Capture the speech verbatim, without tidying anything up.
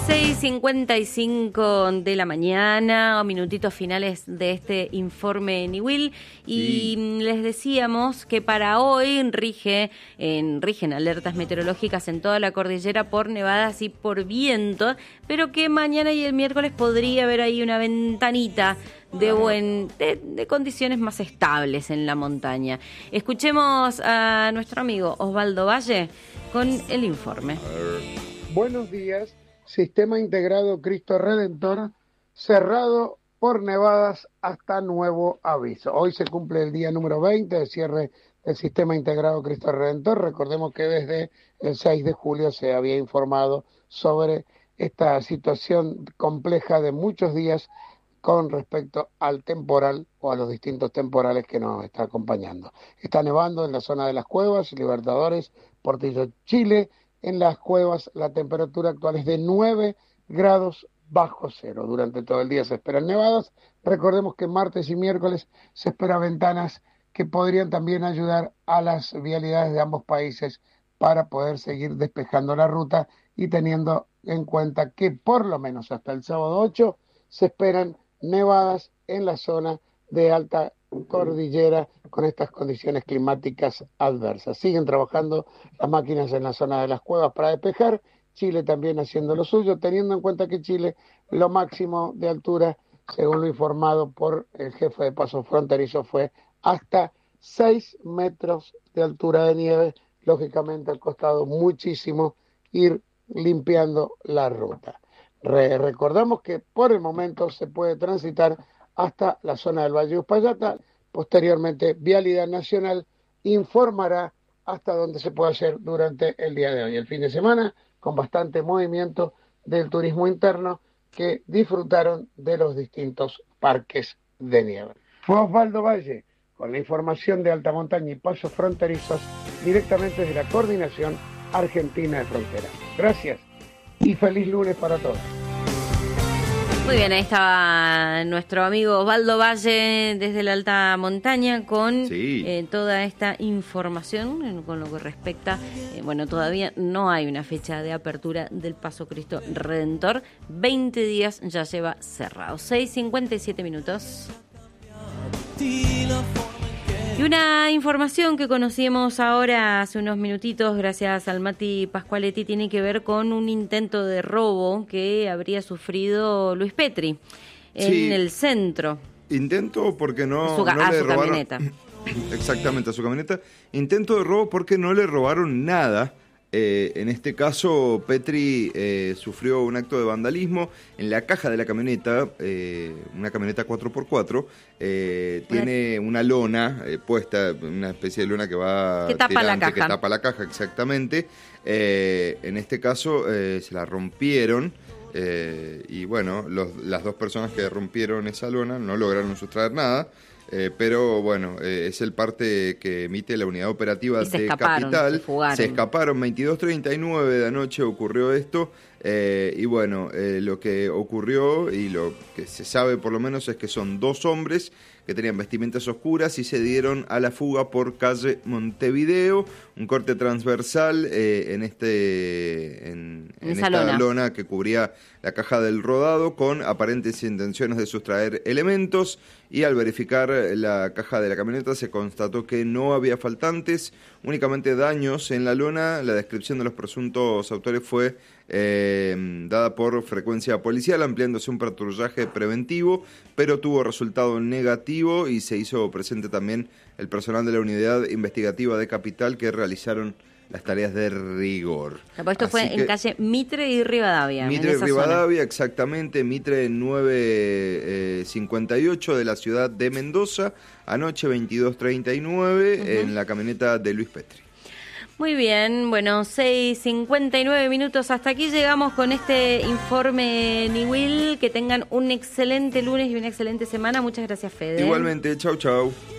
seis cincuenta y cinco de la mañana, minutitos finales de este informe Niwil, y sí. Les decíamos que para hoy rige, en, rigen alertas meteorológicas en toda la cordillera por nevadas y por viento, pero que mañana y el miércoles podría haber ahí una ventanita de buen de, de condiciones más estables en la montaña. Escuchemos a nuestro amigo Osvaldo Valle con el informe. Buenos días. Sistema integrado Cristo Redentor cerrado por nevadas hasta nuevo aviso. Hoy se cumple el día número veinte de cierre del Sistema integrado Cristo Redentor. Recordemos que desde el seis de julio se había informado sobre esta situación compleja de muchos días con respecto al temporal o a los distintos temporales que nos está acompañando. Está nevando en la zona de las Cuevas, Libertadores, Portillo, Chile. En las Cuevas la temperatura actual es de nueve grados bajo cero. Durante todo el día se esperan nevadas. Recordemos que martes y miércoles se esperan ventanas que podrían también ayudar a las vialidades de ambos países para poder seguir despejando la ruta y teniendo en cuenta que por lo menos hasta el sábado ocho se esperan nevadas en la zona de alta cordillera con estas condiciones climáticas adversas. Siguen trabajando las máquinas en la zona de las Cuevas para despejar, Chile también haciendo lo suyo, teniendo en cuenta que Chile lo máximo de altura, según lo informado por el jefe de paso fronterizo, fue hasta seis metros de altura de nieve. Lógicamente ha costado muchísimo ir limpiando la ruta. Re- recordamos que por el momento se puede transitar hasta la zona del Valle de Uspallata. Posteriormente, Vialidad Nacional informará hasta dónde se puede hacer durante el día de hoy. El fin de semana, con bastante movimiento del turismo interno que disfrutaron de los distintos parques de nieve. Fue Osvaldo Valle con la información de alta montaña y pasos fronterizos directamente desde la Coordinación Argentina de Frontera. Gracias y feliz lunes para todos. Muy bien, ahí estaba nuestro amigo Osvaldo Valle desde la alta montaña con sí. eh, toda esta información con lo que respecta, eh, bueno, todavía no hay una fecha de apertura del Paso Cristo Redentor, veinte días ya lleva cerrado, seis cincuenta y siete minutos. Y una información que conocíamos ahora hace unos minutitos, gracias al Mati Pascualetti, tiene que ver con un intento de robo que habría sufrido Luis Petri en sí, el centro. Intento porque no, su, no a le su robaron. Camioneta. Exactamente, a su camioneta. Intento de robo porque no le robaron nada. Eh, en este caso, Petri eh, sufrió un acto de vandalismo en la caja de la camioneta, eh, una camioneta cuatro por cuatro, eh, tiene una lona eh, puesta, una especie de lona que va que tapa tirante, la caja. que tapa la caja, exactamente. Eh, en este caso eh, se la rompieron eh, y bueno, los, las dos personas que rompieron esa lona no lograron sustraer nada. Eh, pero bueno, eh, es el parte que emite la unidad operativa de Capital. Se, se escaparon, veintidós treinta y nueve de anoche ocurrió esto. Eh, y bueno, eh, lo que ocurrió y lo que se sabe por lo menos es que son dos hombres que tenían vestimentas oscuras y se dieron a la fuga por calle Montevideo, un corte transversal eh, en este en, en, en esta lona. lona que cubría la caja del rodado con aparentes intenciones de sustraer elementos, y al verificar la caja de la camioneta se constató que no había faltantes, únicamente daños en la lona. La descripción de los presuntos autores fue eh, dada por frecuencia policial, ampliándose un patrullaje preventivo, pero tuvo resultado negativo y se hizo presente también el personal de la unidad investigativa de Capital que realizaron las tareas de rigor. Esto Así fue en calle Mitre y Rivadavia. Mitre y Rivadavia, zona. Exactamente, Mitre nueve cincuenta y ocho de la ciudad de Mendoza, anoche veintidós treinta y nueve, uh-huh. en la camioneta de Luis Petri. Muy bien, bueno, seis cincuenta y nueve minutos, hasta aquí llegamos con este informe Niwil. Que tengan un excelente lunes y una excelente semana. Muchas gracias, Fede. Igualmente, chau chau.